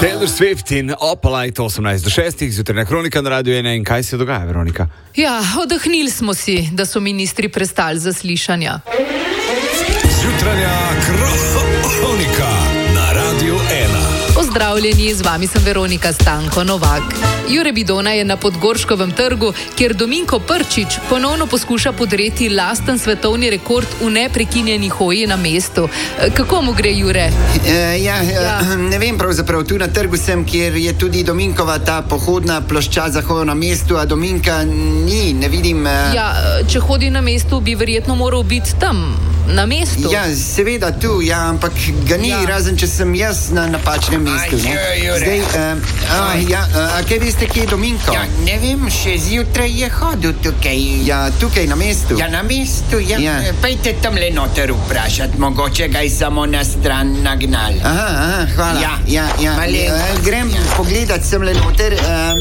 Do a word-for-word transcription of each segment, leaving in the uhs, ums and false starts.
Taylor Swift in Opalite osemnajst do šestih, zjutrajna kronika na Radiu ena. In kaj se dogaja, Veronika? Ja, oddahnili smo si, da so ministri prestali zaslišanja. Zjutrajna kronika na Radiu ena. Pozdravljeni, z vami sem Veronika Stanko Novak. Jure Bidona je na Podgorškovem trgu, kjer Dominko Prčič ponovno poskuša podreti lasten svetovni rekord v neprekinjeni hoji na mestu. Kako mu gre, Jure? E, ja, ja, ne vem pravzaprav, tu na trgu sem, kjer je tudi Dominkova ta pohodna ploščad za hojo na mestu, a Dominka ni, ne vidim... Uh... Ja, če hodi na mestu, bi verjetno moral biti tam, na mestu. Ja, seveda tu, ja, ampak ga ni, ja. Razen če sem jaz na napačnem mestu. Aj, Jure. Zdaj, uh, a, ja, uh, a kaj veste, kje je Dominko? Ja, ne vem, še zjutraj je hodil tukaj. Ja, tukaj na mestu. Ja, na mestu, ja. Ja. Pejte tam le noter vprašati, mogoče ga je samo na stran nagnal. Aha, aha, hvala. Ja, ja, ja. Malenkost, Uh, grem ja. pogledat sem le noter. Uh,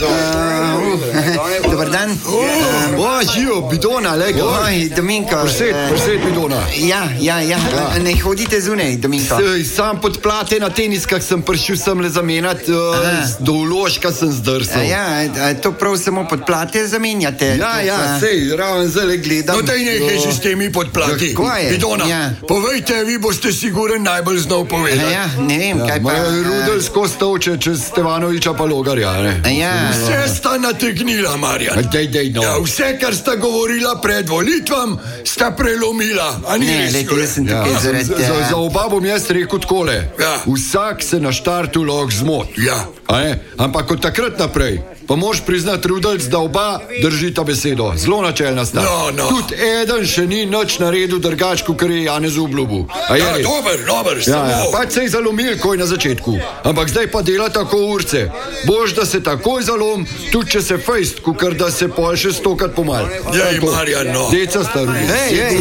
uh, Dobar dan. Uh, O, živo, Bidona, lega. Oj, Dominko. Presed, uh, presed, Bidona. Ja, ja, ja, Ja. ne hodite zunaj, Dominko. Sej, sam pod plate na teniskah sem prišel sem le zamenjat, uh, do uložka sem zdrsal. Ja, a, to prav samo pod plate zamenjate. ja, ja, A, sej, raven zdaj gledam. No, daj nekaj že s temi podplati. Kako je? Bidona, Ja. povejte, vi boste siguren najbolj znal a, povedati. ja, ne vem, kaj pa... Moja Rudel skozi tovče čez Stevanoviča pa Logarja, ne? a, ja, Vse sta nategnila, Marjan. Dej, dej, no. Ja, vse, kar sta govorila pred volitvam, sta prelomila. A ni ne, res, lejte, Jure? jaz sem Ja. tukaj Za, zaradi... za, za oba bom jaz rekel takole. Ja. Vsak se na štartu lahko zmot. Ja. A ne? Ampak od takrat naprej pa moš priznati, Rudelc, da oba držita besedo. Zelo načelna sta. No, no. Tudi eden še ni nič naredil drugače, kot je Janez obljubil. A je Ja, res? dober, dober, Ja, samo. ja, pač se je zalomil, ko je na začetku. Ampak zdaj pa dela tako urce. Bož, da se takoj zalom, tudi če se fejst, kukar da se pol še stokat pomal. Jej, Tako. Marjan, no. Deca staruje. Hej, hej,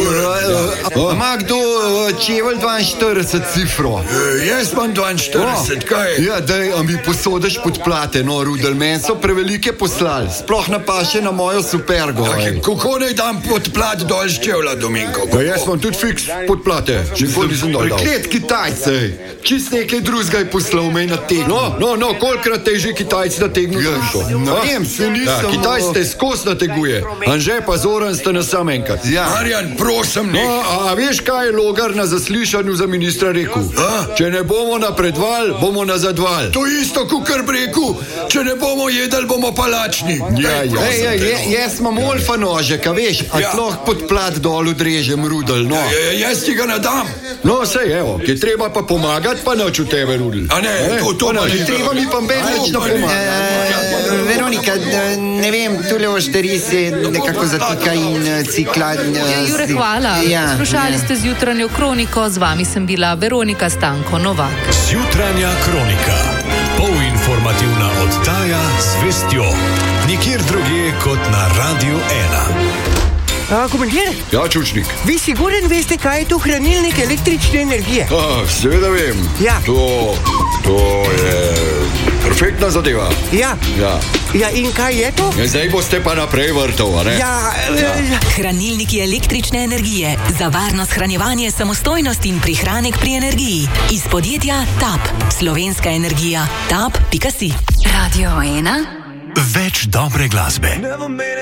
ima kdo uh, čevelj dvainštirideset cifro? E, jaz imam dvainštirideset, kaj je? Ja, daj, a mi posodeš pod plate, no, Rudel, meni so prevelike poslali. Sploh napaše na mojo supergo. Okay, kako naj dam pod plat dol z čevla, Dominko? Pa jaz imam tudi fiks pod plate. Nikoli nisem dol dal. Preklet Kitajce. Čist nekaj drugega je poslal me na tegno. No, no, no, kolikrat te je že Kitajci nategnil? Ja, ne vem, se nisem- Ja, Kitajci te skozi nateguje. Anže pa Zoran sta na sam enkrat. Ja. Marjan, prosim, ne. No, a veš, kaj je Logar na zaslišanju za ministra rekel? A? Če ne bomo napredovali, bomo nazadovali. To isto, kukar bi rekel, če ne bomo jedli, bomo pa lačni. Ja, ja. Ej, ej, je, jaz imam olfa nožek, a veš, a Ja. sploh pod plat dol odrežem, Rudel, no. Ja, ja, jaz ti ga ne dam. No, sej, evo, ki je treba pa pomagati, pa nič v tebe, Rudel. A ne, to- to pa ni treba mi pa Aj, več to pa ni. E, Veronika, d- ne vem, tule ošteri se nekako zatika in eh, cikla. eh, Ja, Jure, si- hvala. Ja, Poslušali ja. ste zjutranjo kroniko, z vami sem bila Veronika Stanko Novak. Zjutranja kronika. Polinformativna oddaja z vestjo. Nikjer drugje kot na Radiu ena. A, komandir, Ja, čučnik. vi siguren veste, kaj je to hranilnik električne energije? Ah, seveda vem. Ja. To, to je perfektna zadeva. Ja. Ja. Ja, in kaj je to? Ja, zdaj boste pa naprej vrtov, a ne? Ja, ja. Hranilniki električne energije za varno shranjevanje, samostojnost in prihranek pri energiji. Iz podjetja Tap. Slovenska energija. tap pika si. Radio ena. Več dobre glasbe.